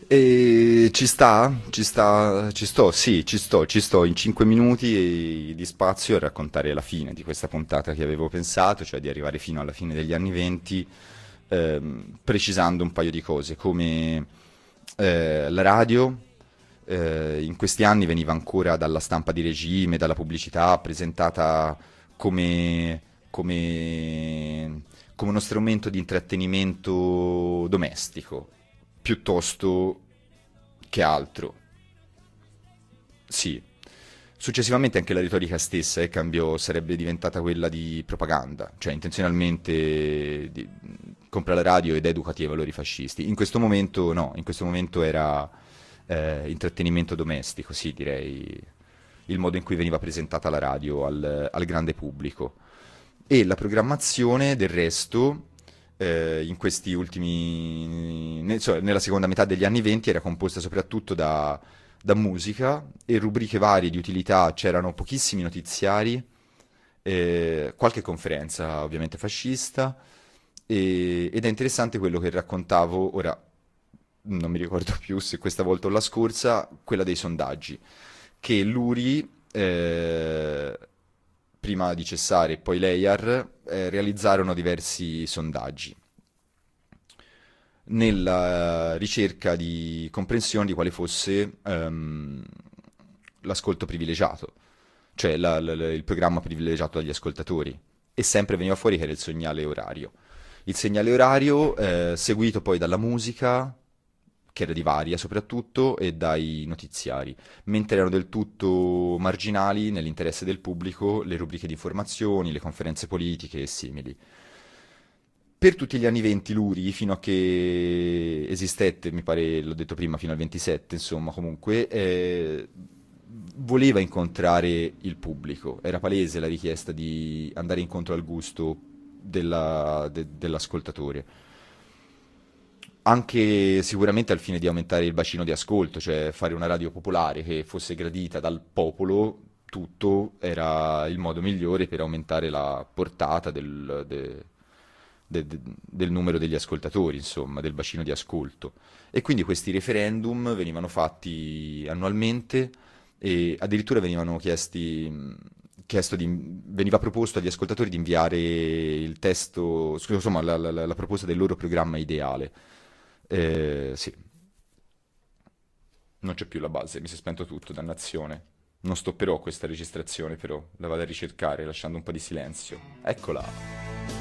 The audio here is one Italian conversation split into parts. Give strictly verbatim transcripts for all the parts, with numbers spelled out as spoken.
E ci sta? Ci sta? Ci sto, sì, ci sto, ci sto in cinque minuti di spazio a raccontare la fine di questa puntata che avevo pensato, cioè di arrivare fino alla fine degli anni venti, ehm, precisando un paio di cose, come eh, la radio eh, in questi anni veniva ancora dalla stampa di regime, dalla pubblicità, presentata come, come, come uno strumento di intrattenimento domestico, piuttosto che altro. Sì. Successivamente anche la retorica stessa eh, cambiò, sarebbe diventata quella di propaganda, cioè intenzionalmente di, compra la radio ed educati ai valori fascisti. In questo momento no, in questo momento era eh, intrattenimento domestico, sì, direi il modo in cui veniva presentata la radio al, al grande pubblico. E la programmazione, del resto, eh, in questi ultimi, ne- cioè, nella seconda metà degli anni venti era composta soprattutto da, da musica e rubriche varie di utilità, c'erano pochissimi notiziari, eh, qualche conferenza ovviamente fascista, e- ed è interessante quello che raccontavo, ora non mi ricordo più se questa volta o la scorsa, quella dei sondaggi, che l'Uri, eh, prima di cessare e poi l'E I A R, eh, realizzarono diversi sondaggi nella ricerca di comprensione di quale fosse ehm, l'ascolto privilegiato, cioè la- la- la- il programma privilegiato dagli ascoltatori, e sempre veniva fuori che era il segnale orario. Il segnale orario, eh, seguito poi dalla musica, che era di varia soprattutto, e dai notiziari, mentre erano del tutto marginali nell'interesse del pubblico le rubriche di informazioni, le conferenze politiche e simili. Per tutti gli anni venti l'Uri, fino a che esistette, mi pare, l'ho detto prima, fino al ventisette, insomma, comunque, eh, voleva incontrare il pubblico. Era palese la richiesta di andare incontro al gusto della- de- dell'ascoltatore. Anche sicuramente al fine di aumentare il bacino di ascolto, cioè fare una radio popolare che fosse gradita dal popolo, tutto era il modo migliore per aumentare la portata del, de- de- de- del numero degli ascoltatori, insomma, del bacino di ascolto. E quindi questi referendum venivano fatti annualmente e addirittura venivano chiesti, mh, chiesto di, veniva proposto agli ascoltatori di inviare il testo, scusa, insomma, la, la- la- la proposta del loro programma ideale. Eh, sì, non c'è più la base, mi si è spento tutto, dannazione. Non stopperò questa registrazione, però la vado a ricercare lasciando un po' di silenzio. Eccola.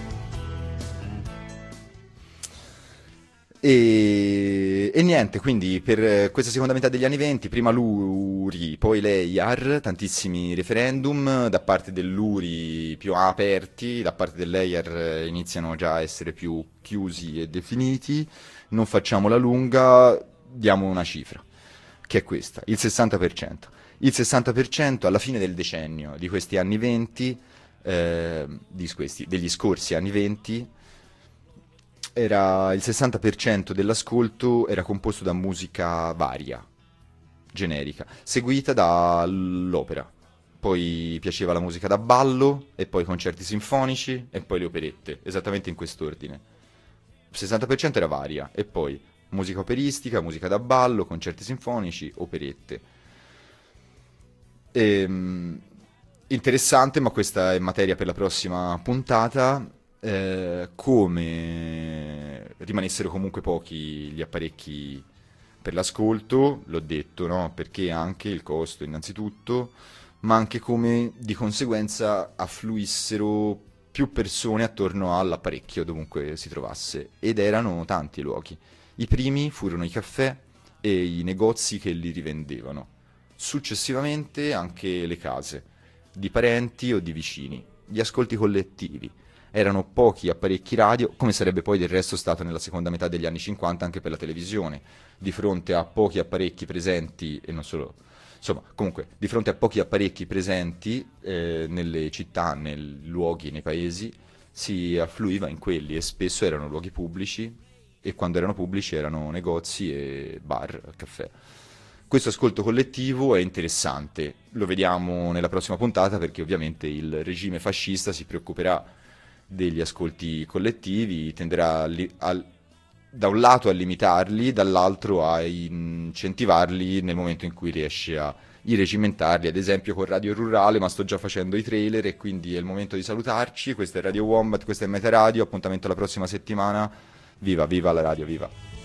E, e niente, quindi per eh, questa seconda metà degli anni venti, prima l'Uri, poi l'E I A R, tantissimi referendum, da parte dell'Uri più aperti, da parte dell'E I A R iniziano già a essere più chiusi e definiti. Non facciamola lunga, diamo una cifra, che è questa, il sessanta per cento. Il sessanta per cento alla fine del decennio di questi anni venti, eh, di questi, degli scorsi anni venti, era il sessanta per cento dell'ascolto era composto da musica varia, generica, seguita dall'opera. Poi piaceva la musica da ballo, e poi i concerti sinfonici, e poi le operette, esattamente in quest'ordine. Il sessanta per cento era varia, e poi musica operistica, musica da ballo, concerti sinfonici, operette. Ehm, Interessante, ma questa è materia per la prossima puntata. Eh, come rimanessero comunque pochi gli apparecchi per l'ascolto, l'ho detto, no? Perché anche il costo, innanzitutto, ma anche come di conseguenza affluissero più persone attorno all'apparecchio dovunque si trovasse. Ed erano tanti i luoghi. I primi furono i caffè e i negozi che li rivendevano. Successivamente anche le case, di parenti o di vicini, gli ascolti collettivi. Erano pochi apparecchi radio, come sarebbe poi del resto stato nella seconda metà degli anni cinquanta anche per la televisione. Di fronte a pochi apparecchi presenti, e non solo, insomma, comunque, di fronte a pochi apparecchi presenti eh, nelle città, nei luoghi, nei paesi, si affluiva in quelli, e spesso erano luoghi pubblici, e quando erano pubblici erano negozi e bar, caffè. Questo ascolto collettivo è interessante, lo vediamo nella prossima puntata, perché ovviamente il regime fascista si preoccuperà degli ascolti collettivi, tenderà a, li- a da un lato a limitarli, dall'altro a incentivarli nel momento in cui riesci a irregimentarli, ad esempio con Radio Rurale, ma sto già facendo i trailer e quindi è il momento di salutarci. Questa è Radio Wombat, questa è Meta Radio, appuntamento la prossima settimana. Viva, viva la radio, viva!